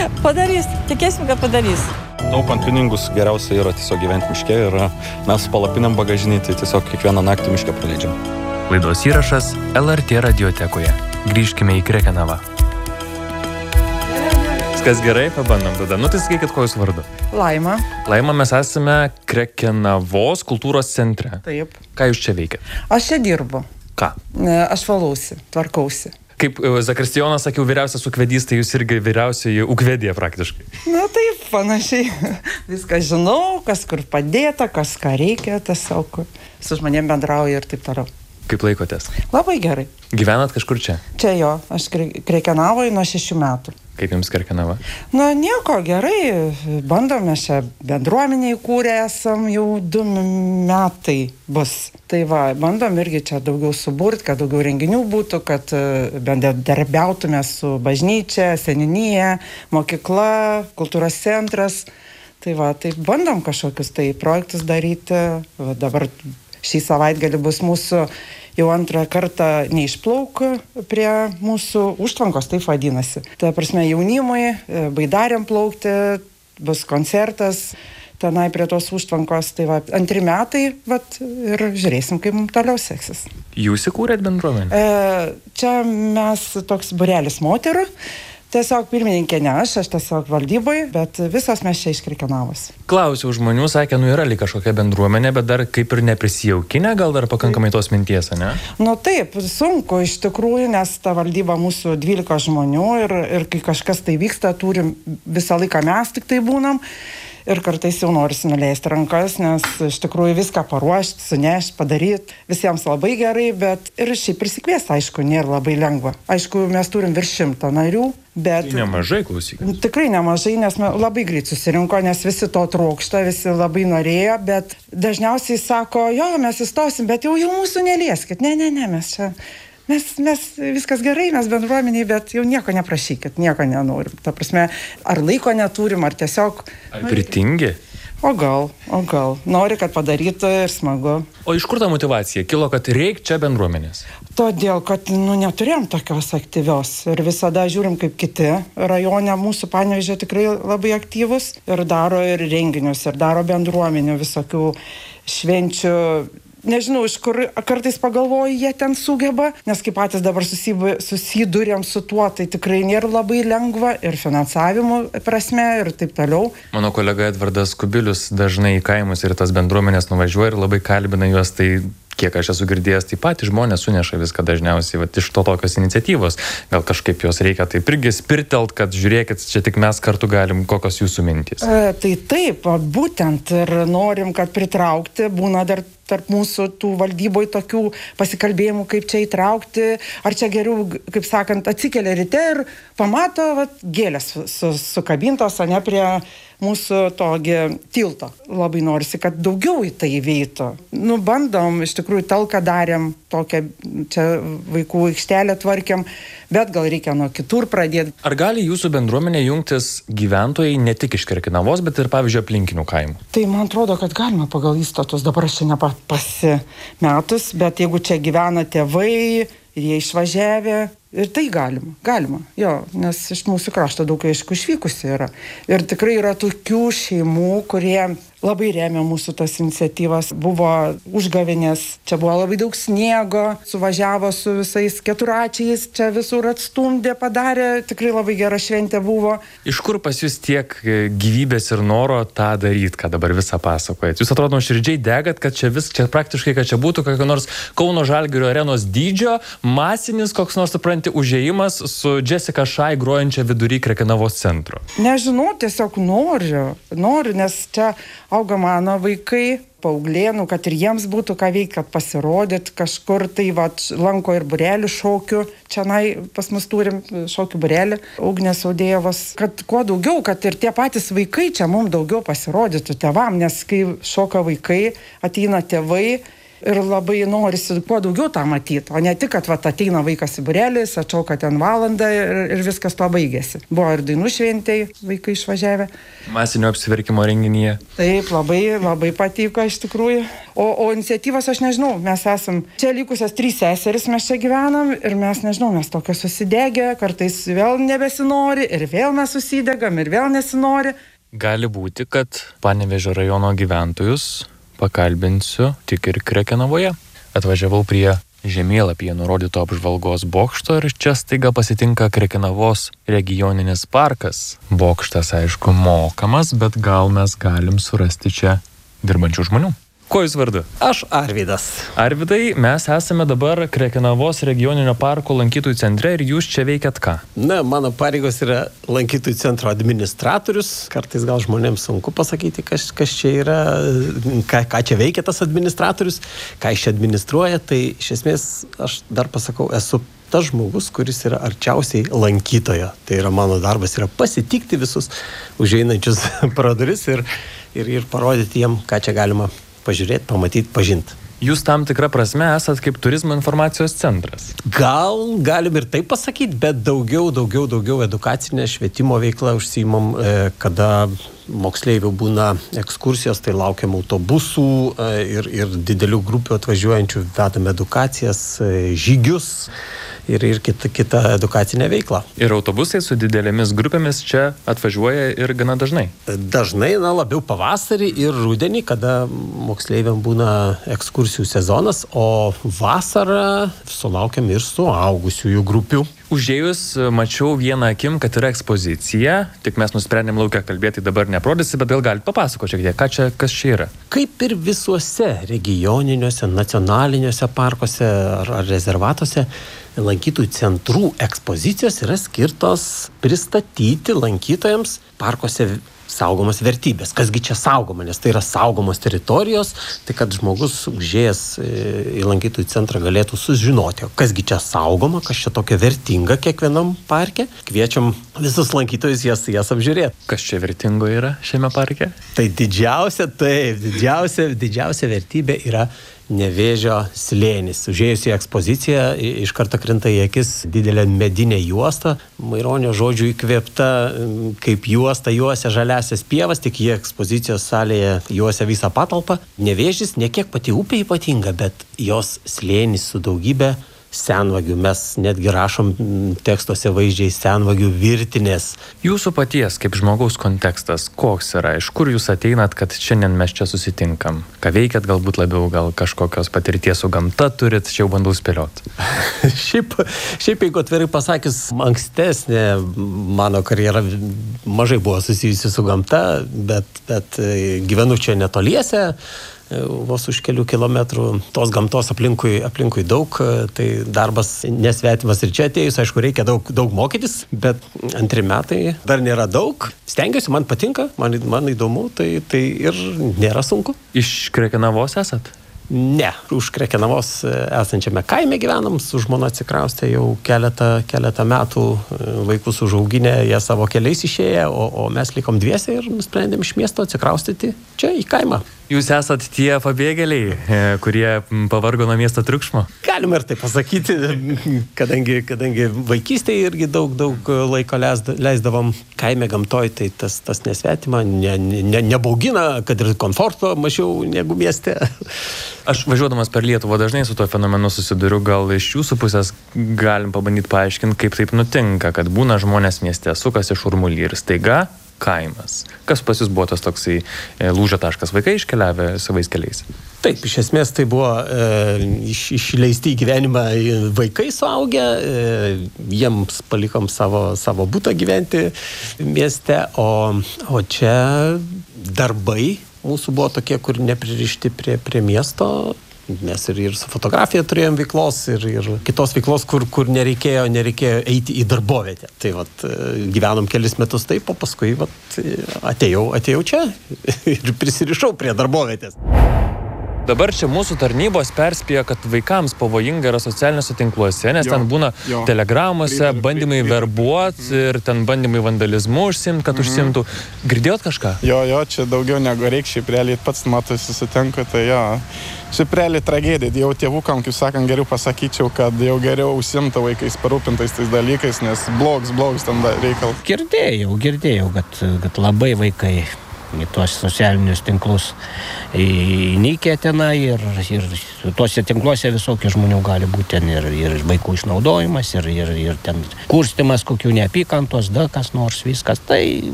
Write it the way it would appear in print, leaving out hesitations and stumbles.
Padarys, tikėsim, kad padarys. Taupant pinigus geriausia yra tiesiog gyventi miške ir mes palapinėm bagažinį, tai tiesiog kiekvieną naktį miške praleidžiam. Laidos įrašas LRT radiotekoje. Grįžkime į Krekenavą. Viskas gerai, pabandom tada. Tai sakykit, ko jūs vardu? Laima. Laima, mes esame Krekenavos kultūros centre. Taip. Ką jūs čia veikia? Aš čia dirbu. Ką? Aš valausi, tvarkausi. Kaip Zakristijonas sakiau, vyriausias ūkvedys, tai jūs irgi vyriausioji ūkvedė praktiškai. Na taip, panašiai. Viską žinau, kas kur padėta, kas ką reikia, tiesiog su žmonėm bendrauju ir taip toliau. Kaip laikotės? Labai gerai. Gyvenat kažkur čia? Čia jo, aš Krekenavoje nuo 6 metų. Kaip jums Krekenava? Na nieko, gerai. Bandome šią bendruomenę įkūrę esam, jau 2 metai bus. Tai va, bandom irgi čia daugiau suburti, kad daugiau renginių būtų, kad bendradarbiautume su bažnyčia, seniūnija, mokykla, kultūros centras. Tai va, tai bandom kažkokius tai projektus daryti. Va, dabar šį savaitgalį bus mūsų jau 2 kartą neišplauk prie mūsų užtvankos, taip vadinasi. Tai prasme jaunimui, baidariam plaukti, bus koncertas tenai prie tos užtvankos. Tai va, 2 metai, vat, ir žiūrėsim, kaip mums toliau seksis. Jūs įkūrėt bendruomenę? Čia mes toks būrelis moterų. Tiesiog pirmininkė ne aš tiesiog valdyboje, bet visos mes čia iš Krekenavos. Klausiau žmonių, sakė, yra lyg kažkokia bendruomenė, bet dar kaip ir neprisijaukinę, gal dar pakankamai tos minties, ne? Nu taip, sunku iš tikrųjų, nes ta valdyba mūsų 12 žmonių ir kai kažkas tai vyksta, turim visą laiką mes tik tai būnam. Ir kartais jau norisi nuleisti rankas, nes iš tikrųjų viską paruošti, sunešti, padaryti. Visiems labai gerai, bet ir šiaip prisikviesti, aišku, nėra labai lengva. Aišku, mes turim virš 100 narių, bet... Tai nemažai, klausykit. Tikrai nemažai, nes labai greit susirinko, nes visi to trokšta, visi labai norėjo, bet dažniausiai sako, jo, mes įstosim, bet jau mūsų nelieskit. Ne, mes čia... Mes viskas gerai, mes bendruomeniai, bet jau nieko neprašykit, nieko nenorim. Ta prasme, ar laiko neturim, ar tiesiog... Ar pritingi? O gal. Nori, kad padarytų ir smagu. O iš kur ta motyvacija kilo, kad reik čia bendruomenės? Todėl, kad neturėjom tokios aktyvios ir visada žiūrim kaip kiti rajone, mūsų Panevėžio tikrai labai aktyvus ir daro ir renginius, ir daro bendruomenių visokių švenčių. Nežinau, iš kur kartais pagalvoju, jie ten sugeba, nes kaip patys dabar susidurėm su tuo, tai tikrai nėra labai lengva ir finansavimo prasme ir taip toliau. Mano kolega Edvardas Kubilius dažnai į kaimus ir tas bendruomenės nuvažiuoja ir labai kalbina juos, tai kiek aš esu girdėjęs, tai patys žmonės suneša viską dažniausiai iš tokios iniciatyvos. Gal kažkaip jos reikia taip irgi spirtelt, kad žiūrėkit, čia tik mes kartu galim, kokios jūsų mintys. Tai taip, būtent ir norim, kad pritraukti, būna dar tarp mūsų tų valdyboj tokių pasikalbėjimų, kaip čia įtraukti, ar čia geriau, kaip sakant, atsikelia ryte ir pamato gėlės sukabintos, ne prie mūsų togi tilto. Labai norisi, kad daugiau į tai įveitų. Bandom, iš tikrųjų, talką darėm, tokią čia vaikų aikštelę tvarkėm, bet gal reikia nuo kitur pradėti. Ar gali jūsų bendruomenė jungtis gyventojai ne tik iš Krekenavos, bet ir, pavyzdžiui, aplinkinių kaimų? Tai man atrodo, kad galima pagal įstatus, dabar aš čia nepasimetus, bet jeigu čia gyvena tėvai ir jie išvažiavę, ir tai galima, jo, nes iš mūsų krašto daug aišku išvykusi yra. Ir tikrai yra tokių šeimų, kurie labai remia mūsų tas iniciatyvas. Buvo užgavėnės, čia buvo labai daug sniego, suvažiavo su visais keturračiais, čia visur atstumdė, padarė, tikrai labai gera šventė buvo. Iš kur pas jūs tiek gyvybės ir noro tą daryti, ką dabar visą pasakojat? Jūs atrodo nuoširdžiai degat, kad čia praktiškai, kad čia būtų kokio nors Kauno Žalgirio arenos dydžio, masinis koks nors, supranti, užėjimas su Jessica Shai grojančia vidury Krekenavos centro. Nežinau, tiesiog noriu, nes čia auga mano vaikai, paauglėnų, kad ir jiems būtų ką veikti, kad pasirodyt kažkur, tai lanko ir būrelį šokių. Čianai pas mus turim šokių būrelį, Ugnės Audėjevos, kad kuo daugiau, kad ir tie patys vaikai čia mums daugiau pasirodytų tėvam, nes kai šoka vaikai, ateina tėvai ir labai norisi kuo daugiau tą matyti, o ne tik, kad vat, ateina vaikas į būrelį, atšauka ten valandą ir viskas to baigėsi. Buvo ir dainų šventėj vaikai išvažiavę. Masinio apsiverkimo renginyje. Taip, labai patiko iš tikrųjų. O iniciatyvos aš nežinau, mes esam čia likusios 3 seseris, mes čia gyvenam ir mes nežinau, mes tokios susidegę, kartais vėl nebesinori ir vėl mes susidegam ir vėl nesinori. Gali būti, kad Panevėžio rajono gyventojus pakalbinsiu tik ir Krekenavoje. Atvažiavau prie žemėlapyje nurodyto apžvalgos bokšto ir čia staiga pasitinka Krekenavos regioninis parkas. Bokštas, aišku, mokamas, bet gal mes galim surasti čia dirbančių žmonių. Kuo jūs vardu? Aš Arvydas. Arvydai, mes esame dabar Krekenavos regioninio parko lankytojų centre ir jūs čia veikiat ką? Na, mano pareigos yra lankytojų centro administratorius. Kartais gal žmonėms sunku pasakyti, kas čia yra, ką čia veikia tas administratorius, ką jis čia administruoja. Tai iš esmės, aš dar pasakau, esu tas žmogus, kuris yra arčiausiai lankytojo. Tai yra mano darbas, yra pasitikti visus užeinančius pro duris ir parodyti jiem, ką čia galima pažiūrėti, pamatyti, pažinti. Jūs tam tikrą prasme esat kaip turizmo informacijos centras. Gal galim ir taip pasakyti, bet daugiau edukacinė švietimo veikla užsiimam, kada moksleivių būna ekskursijos, tai laukiam autobusų ir didelių grupių atvažiuojančių, vedam edukacijas, žygius ir kitą edukacinę veiklą. Ir autobusai su didelėmis grupėmis čia atvažiuoja ir gana dažnai? Dažnai, labiau pavasarį ir rudenį, kada moksleiviam būna ekskursijų sezonas, o vasarą sulaukiam ir suaugusiųjų grupių. Užėjus mačiau vieną akim, kad yra ekspozicija, tik mes nusprendėm laukia kalbėti, dabar neprodysi, bet gal galite papasakoti šiek tiek, kas čia yra. Kaip ir visuose regioniniuose, nacionaliniuose parkuose ar rezervatuose, lankytojų centrų ekspozicijos yra skirtos pristatyti lankytojams parkuose saugomas vertybės. Kasgi čia saugoma, nes tai yra saugomos teritorijos, tai kad žmogus užėjęs į lankytojų centrą galėtų sužinoti, kasgi čia saugoma, kas čia tokia vertinga kiekvienam parke. Kviečiam visus lankytojus jas apžiūrėti. Kas čia vertingo yra šiame parke? Tai didžiausia vertybė yra Nevėžio slėnis. Užėjus į ekspoziciją, iš karto krinta į akis didelė medinė juosta, Maironio žodžių įkvėpta, kaip juosta juosia žaliasias pievas, tik į ekspozicijos salėje juosia visą patalpą. Nevėžis ne kiek pati upė ypatinga, bet jos slėnis su daugybė senvagių. Mes netgi rašom tekstuose vaizdžiai senvagių virtinės. Jūsų paties kaip žmogaus kontekstas, koks yra? Iš kur jūs ateinat, kad šiandien mes čia susitinkam? Ką veikiat, galbūt labiau, gal kažkokios patirties su gamta turit, čia jau bandau spėlioti. Šiaip, jeigu atvirai pasakius, ankstesnė mano karjera mažai buvo susijusi su gamta, bet gyvenu čia netoliese, vos už kelių kilometrų, tos gamtos aplinkui daug, tai darbas nesvetimas ir čia atėjus, aišku, reikia daug mokytis, bet 2 metai dar nėra daug. Stengiuosi, man patinka, man įdomu, tai ir nėra sunku. Iš Krekenavos esat? Ne, už Krekenavos esančiame kaime gyvenam, su žmona atsikraustė jau keletą metų, vaikus užauginę, jie savo keliais išėję, o mes likom dviese ir nusprendėm iš miesto atsikraustyti čia į kaimą. Jūs esat tie pabėgėliai, kurie pavargo nuo miesto triukšmo? Galima ir tai pasakyti, kadangi vaikystėje irgi daug laiko leisdavom kaime gamtoj, tai tas nesvetima, nebaugina, kad ir komforto mažiau negu mieste. Aš važiuodamas per Lietuvą dažnai su tuo fenomenu susiduriu, gal iš jūsų pusės galim pabandyti paaiškinti, kaip taip nutinka, kad būna žmonės mieste, sukasi šurmulį ir staiga kaimas. Kas pas jūs buvo tas toksai lūžio taškas? Vaikai iškeliavę savais keliais? Taip, iš esmės tai buvo išleisti į gyvenimą vaikai suaugę, jiems palikom savo butą gyventi mieste, o čia darbai mūsų buvo tokie, kur nepririšti prie miesto. Mes ir su fotografija turėjom veiklos ir kitos veiklos, kur nereikėjo eiti į darbovietę. Tai gyvenom kelis metus taip, o paskui atėjau čia ir prisirišau prie darbovietės. Dabar čia mūsų tarnybos perspėja, kad vaikams pavojinga yra socialiniuose tinkluose, nes ten būna telegramuose bandymai verbuoti ir ten bandymai vandalizmu užsimti, kad užsimtų. Girdėjot kažką? Jo, čia daugiau negu reikia, šiaip realiai pats matai susitinku, tai jo. Šiaip realiai tragedija, jau tėvukam, kaip sakant, geriau pasakyčiau, kad jau geriau užsimta vaikais parūpintais tais dalykais, nes blogs ten reikal. Girdėjau, kad labai vaikai į tuos socialinius tinklus įnikę tenai ir tuose tinkluose visokių žmonių gali būti ten ir vaikų išnaudojimas, ir ten kurstimas kokių neapykantos, kas nors viskas. Tai